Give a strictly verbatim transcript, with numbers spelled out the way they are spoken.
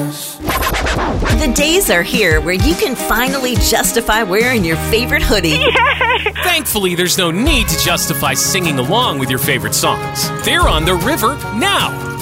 us. The days are here where you can finally justify wearing your favorite hoodie. Yay! Thankfully, there's no need to justify singing along with your favorite songs. They're on the river now.